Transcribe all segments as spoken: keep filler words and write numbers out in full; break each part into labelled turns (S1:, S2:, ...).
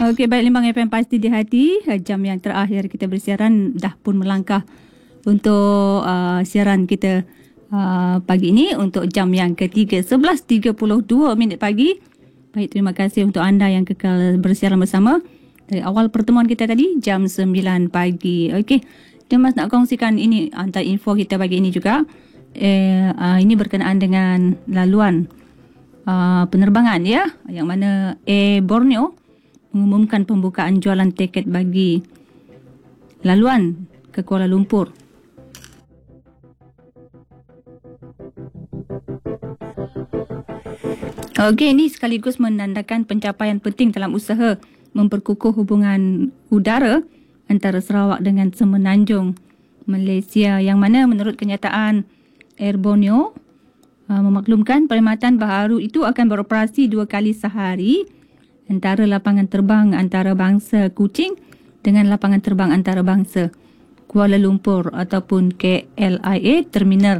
S1: Okey, baik Limbang F M Pasti di Hati. Jam yang terakhir kita bersiaran dah pun melangkah untuk uh, siaran kita uh, pagi ini untuk jam yang ketiga, sebelas tiga puluh dua minit pagi. Baik, terima kasih untuk anda yang kekal bersiaran bersama dari awal pertemuan kita tadi jam sembilan pagi. Okey, kita mas nak kongsikan ini antara info kita pagi ini juga. Eh, uh, ini berkenaan dengan laluan uh, penerbangan ya, yang mana Air Borneo mengumumkan pembukaan jualan tiket bagi laluan ke Kuala Lumpur. Okey, ini sekaligus menandakan pencapaian penting dalam usaha memperkukuh hubungan udara antara Sarawak dengan Semenanjung Malaysia, yang mana menurut kenyataan Air Borneo uh, memaklumkan perkhidmatan baharu itu akan beroperasi dua kali sehari antara lapangan terbang antarabangsa Kuching dengan lapangan terbang antarabangsa Kuala Lumpur ataupun K L I A Terminal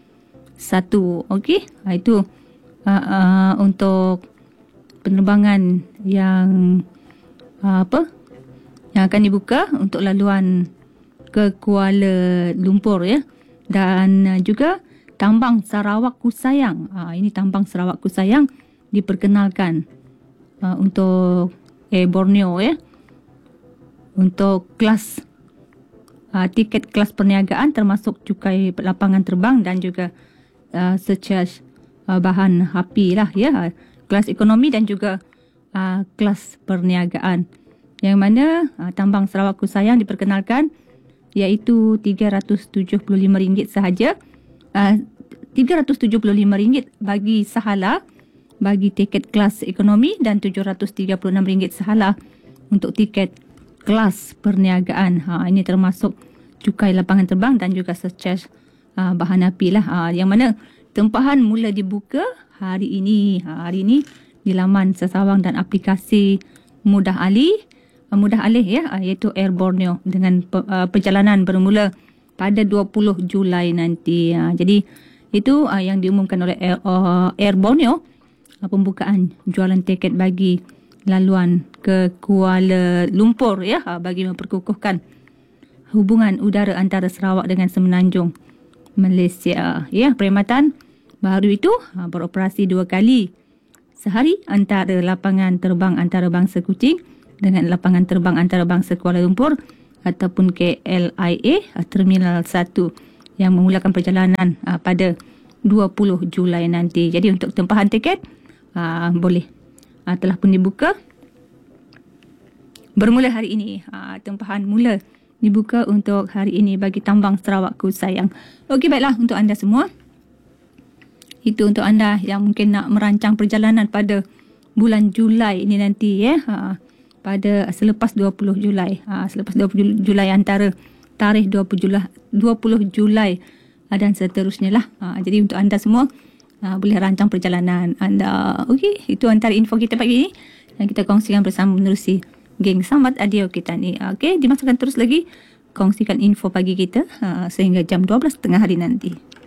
S1: satu. Okey, itu uh, uh, untuk penerbangan yang uh, apa yang akan dibuka untuk laluan ke Kuala Lumpur ya. Dan uh, juga Tambang Sarawak Kusayang. Uh, ini Tambang Sarawak Kusayang diperkenalkan Uh, untuk Air Borneo ya, untuk kelas uh, tiket kelas perniagaan termasuk cukai lapangan terbang dan juga uh, surcharge uh, bahan api lah ya, kelas ekonomi dan juga uh, kelas perniagaan, yang mana uh, Tambang Sarawak Kusayang diperkenalkan iaitu tiga ratus tujuh puluh lima ringgit sahaja, uh, tiga ratus tujuh puluh lima ringgit bagi sahala bagi tiket kelas ekonomi dan tujuh ratus tiga puluh enam ringgit sahalah untuk tiket kelas perniagaan. Ha, ini termasuk cukai lapangan terbang dan juga surcharge uh, bahan api lah. Ha, yang mana tempahan mula dibuka hari ini. Ha, hari ini di laman sesawang dan aplikasi Mudah Alih, uh, Mudah Alih ya, uh, iaitu Air Borneo, dengan uh, perjalanan bermula pada dua puluh Julai nanti. Ha, jadi itu uh, yang diumumkan oleh Air, uh, Air Borneo, pembukaan jualan tiket bagi laluan ke Kuala Lumpur ya, bagi memperkukuhkan hubungan udara antara Sarawak dengan Semenanjung Malaysia ya. Perkhidmatan baru itu beroperasi dua kali sehari antara lapangan terbang antarabangsa Kuching dengan lapangan terbang antarabangsa Kuala Lumpur ataupun K L I A Terminal satu, yang memulakan perjalanan pada dua puluh Julai nanti. Jadi untuk tempahan tiket Uh, boleh uh, telah pun dibuka bermula hari ini. Uh, tempahan mula dibuka untuk hari ini bagi Tambang Sarawak Kusayang. Okey, baiklah untuk anda semua. Itu untuk anda yang mungkin nak merancang perjalanan pada bulan Julai ini nanti ya. Uh, pada selepas dua puluh Julai. Uh, selepas dua puluh Julai, antara tarikh dua puluh Julai, dua puluh Julai uh, dan seterusnya lah. Uh, jadi untuk anda semua Uh, boleh rancang perjalanan anda. Okey, itu antara info kita pagi ini yang kita kongsikan bersama menerusi geng Sambat Adio kita ni. Okey, dimasukkan terus lagi kongsikan info pagi kita uh, sehingga jam dua belas tengah hari nanti.